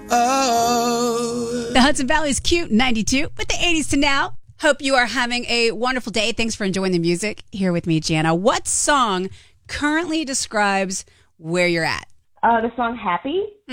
Oh. The Hudson Valley's Cute 92 with the 80s to now. Hope you are having a wonderful day. Thanks for enjoying the music here with me, Jana. What song currently describes where you're at? The song Happy.